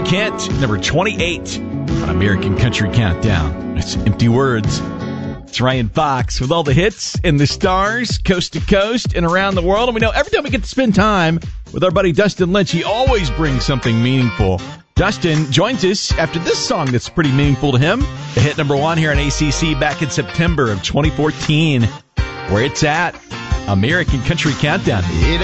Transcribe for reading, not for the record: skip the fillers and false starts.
Kent, number 28 on American Country Countdown. It's empty words. It's Ryan Fox with all the hits and the stars, coast to coast and around the world. And we know every time we get to spend time with our buddy Dustin Lynch, he always brings something meaningful. Dustin joins us after this song that's pretty meaningful to him. The hit number 1 here on ACC back in September of 2014. Where it's at, American Country Countdown. It